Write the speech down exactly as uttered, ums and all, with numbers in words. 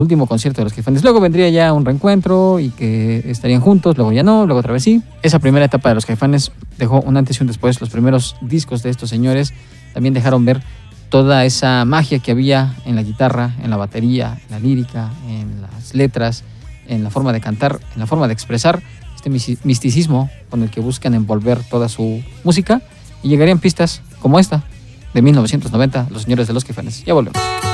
último concierto de los Caifanes. Luego vendría ya un reencuentro y que estarían juntos, luego ya no, luego otra vez sí. Esa primera etapa de los Caifanes dejó un antes y un después. Los primeros discos de estos señores también dejaron ver toda esa magia que había en la guitarra, en la batería, en la lírica, en las letras, en la forma de cantar, en la forma de expresar, este misticismo con el que buscan envolver toda su música, y llegarían pistas como esta de mil novecientos noventa, Los Señores de los Caifanes. Ya volvemos.